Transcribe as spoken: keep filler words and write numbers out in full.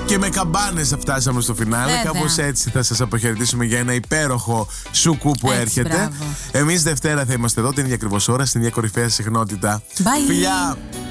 Και με καμπάνες θα φτάσαμε στο φινάλε. Κάπως έτσι θα σας αποχαιρετήσουμε για ένα υπέροχο σουκού που έτσι, έρχεται. Εμείς Δευτέρα θα είμαστε εδώ την ίδια ακριβώς ώρα, στην ίδια κορυφαία συχνότητα. Bye. Φιλιά!